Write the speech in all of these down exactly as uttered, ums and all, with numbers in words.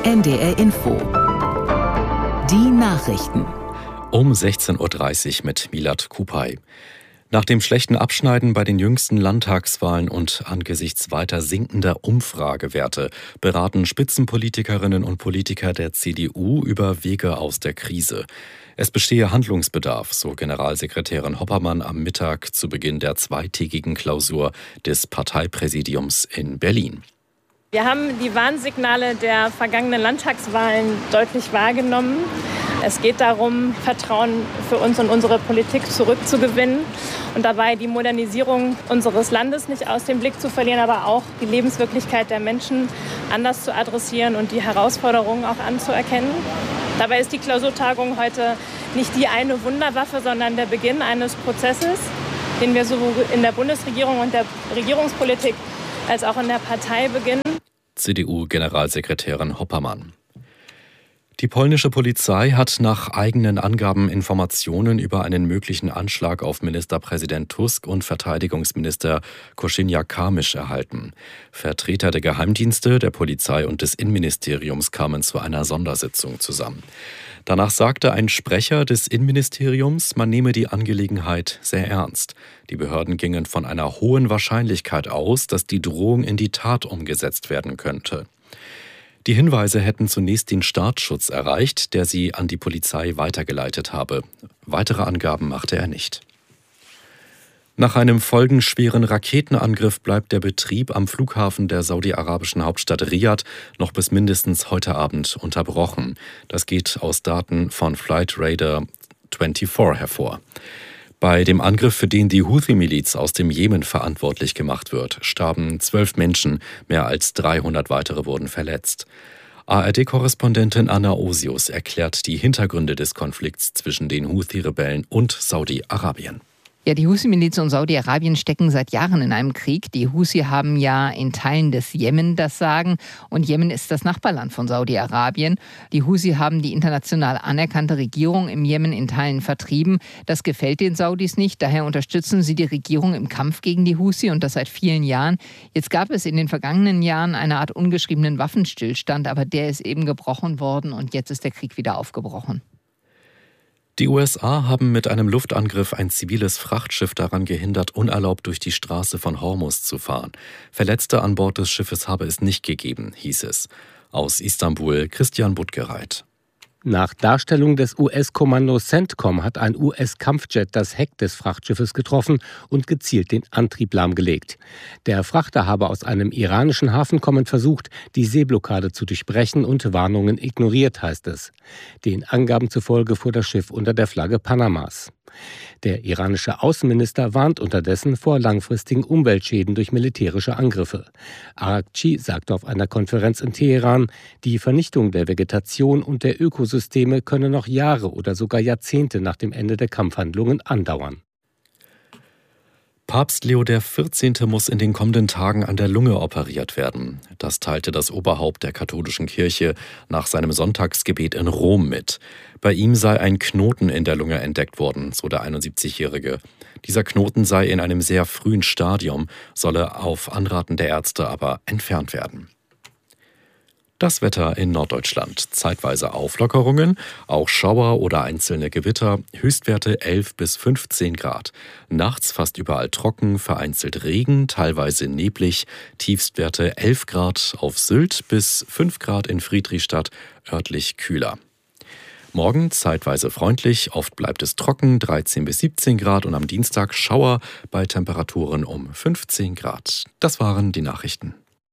N D R Info. Die Nachrichten. Um sechzehn Uhr dreißig mit Milad Kupay. Nach dem schlechten Abschneiden bei den jüngsten Landtagswahlen und angesichts weiter sinkender Umfragewerte beraten Spitzenpolitikerinnen und Politiker der C D U über Wege aus der Krise. Es bestehe Handlungsbedarf, so Generalsekretärin Hoppermann am Mittag zu Beginn der zweitägigen Klausur des Parteipräsidiums in Berlin. Wir haben die Warnsignale der vergangenen Landtagswahlen deutlich wahrgenommen. Es geht darum, Vertrauen für uns und unsere Politik zurückzugewinnen und dabei die Modernisierung unseres Landes nicht aus dem Blick zu verlieren, aber auch die Lebenswirklichkeit der Menschen anders zu adressieren und die Herausforderungen auch anzuerkennen. Dabei ist die Klausurtagung heute nicht die eine Wunderwaffe, sondern der Beginn eines Prozesses, den wir sowohl in der Bundesregierung und der Regierungspolitik als auch in der Partei beginnen. C D U-Generalsekretärin Hoppermann. Die polnische Polizei hat nach eigenen Angaben Informationen über einen möglichen Anschlag auf Ministerpräsident Tusk und Verteidigungsminister Kosiniak-Kamysz erhalten. Vertreter der Geheimdienste, der Polizei und des Innenministeriums kamen zu einer Sondersitzung zusammen. Danach sagte ein Sprecher des Innenministeriums, man nehme die Angelegenheit sehr ernst. Die Behörden gingen von einer hohen Wahrscheinlichkeit aus, dass die Drohung in die Tat umgesetzt werden könnte. Die Hinweise hätten zunächst den Staatsschutz erreicht, der sie an die Polizei weitergeleitet habe. Weitere Angaben machte er nicht. Nach einem folgenschweren Raketenangriff bleibt der Betrieb am Flughafen der saudi-arabischen Hauptstadt Riad noch bis mindestens heute Abend unterbrochen. Das geht aus Daten von Flightradar vierundzwanzig hervor. Bei dem Angriff, für den die Houthi-Miliz aus dem Jemen verantwortlich gemacht wird, starben zwölf Menschen, mehr als dreihundert weitere wurden verletzt. A R D-Korrespondentin Anna Osius erklärt die Hintergründe des Konflikts zwischen den Houthi-Rebellen und Saudi-Arabien. Ja, die Houthi-Miliz und Saudi-Arabien stecken seit Jahren in einem Krieg. Die Houthi haben ja in Teilen des Jemen das Sagen und Jemen ist das Nachbarland von Saudi-Arabien. Die Houthi haben die international anerkannte Regierung im Jemen in Teilen vertrieben. Das gefällt den Saudis nicht, daher unterstützen sie die Regierung im Kampf gegen die Houthi und das seit vielen Jahren. Jetzt gab es in den vergangenen Jahren eine Art ungeschriebenen Waffenstillstand, aber der ist eben gebrochen worden und jetzt ist der Krieg wieder aufgebrochen. Die U S A haben mit einem Luftangriff ein ziviles Frachtschiff daran gehindert, unerlaubt durch die Straße von Hormuz zu fahren. Verletzte an Bord des Schiffes habe es nicht gegeben, hieß es. Aus Istanbul Christian Buttgereit. Nach Darstellung des U S-Kommandos CENTCOM hat ein U S-Kampfjet das Heck des Frachtschiffes getroffen und gezielt den Antrieb lahmgelegt. Der Frachter habe aus einem iranischen Hafen kommend versucht, die Seeblockade zu durchbrechen und Warnungen ignoriert, heißt es. Den Angaben zufolge fuhr das Schiff unter der Flagge Panamas. Der iranische Außenminister warnt unterdessen vor langfristigen Umweltschäden durch militärische Angriffe. Araghchi sagte auf einer Konferenz in Teheran, die Vernichtung der Vegetation und der Ökosysteme könne noch Jahre oder sogar Jahrzehnte nach dem Ende der Kampfhandlungen andauern. Papst Leo der vierzehnte muss in den kommenden Tagen an der Lunge operiert werden. Das teilte das Oberhaupt der katholischen Kirche nach seinem Sonntagsgebet in Rom mit. Bei ihm sei ein Knoten in der Lunge entdeckt worden, so der einundsiebzigjährige. Dieser Knoten sei in einem sehr frühen Stadium, solle auf Anraten der Ärzte aber entfernt werden. Das Wetter in Norddeutschland. Zeitweise Auflockerungen, auch Schauer oder einzelne Gewitter, Höchstwerte elf bis fünfzehn Grad. Nachts fast überall trocken, vereinzelt Regen, teilweise neblig, Tiefstwerte elf Grad auf Sylt bis fünf Grad in Friedrichstadt, örtlich kühler. Morgen zeitweise freundlich, oft bleibt es trocken, dreizehn bis siebzehn Grad und am Dienstag Schauer bei Temperaturen um fünfzehn Grad. Das waren die Nachrichten.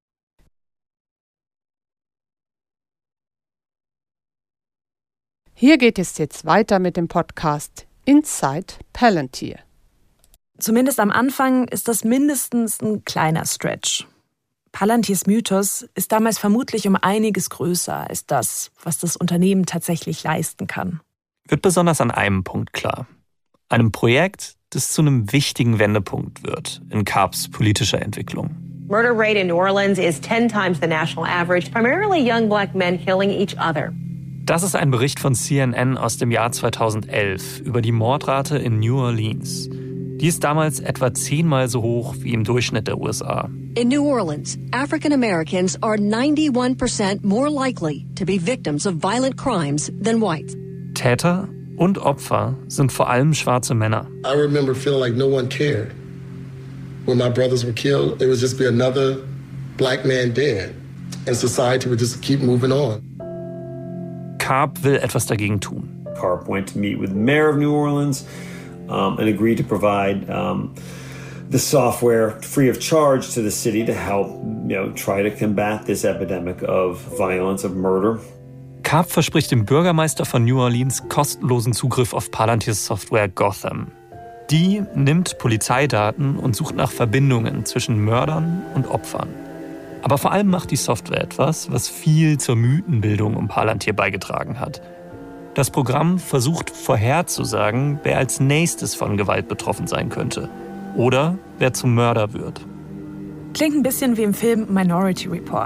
Hier geht es jetzt weiter mit dem Podcast Inside Palantir. Zumindest am Anfang ist das mindestens ein kleiner Stretch. Palantirs Mythos ist damals vermutlich um einiges größer als das, was das Unternehmen tatsächlich leisten kann. Wird besonders an einem Punkt klar. Einem Projekt, das zu einem wichtigen Wendepunkt wird in C A P's politischer Entwicklung. Murder rate in New Orleans is ten times the national average, primarily young black men killing each other. Das ist ein Bericht von C N N aus dem Jahr zweitausendelf über die Mordrate in New Orleans. Die ist damals etwa zehnmal so hoch wie im Durchschnitt der U S A. In New Orleans, African Americans are ninety-one percent more likely to be victims of violent crimes than whites. Täter und Opfer sind vor allem schwarze Männer. I remember feeling like no one cared. When my brothers were killed, it would just be another black man dead. And society would just keep moving on. Karp will etwas dagegen tun. Karp went to meet with the mayor of New Orleans um, and agreed to provide um, the software free of charge to the city to help, you know, try to combat this epidemic of violence, of murder. Karp verspricht dem Bürgermeister von New Orleans kostenlosen Zugriff auf Palantirs Software Gotham. Die nimmt Polizeidaten und sucht nach Verbindungen zwischen Mördern und Opfern. Aber vor allem macht die Software etwas, was viel zur Mythenbildung um Palantir beigetragen hat. Das Programm versucht vorherzusagen, wer als nächstes von Gewalt betroffen sein könnte. Oder wer zum Mörder wird. Klingt ein bisschen wie im Film Minority Report.